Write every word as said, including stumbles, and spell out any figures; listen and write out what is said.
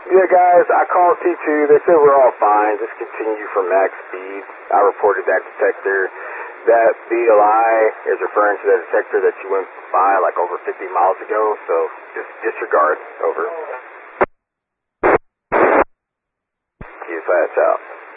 Yeah, guys, I called T two. They said we're all fine. Just continue for max speed. I reported that detector. That B L I is referring to the detector that you went by like over fifty miles ago, so just disregard. Over. Q fast out.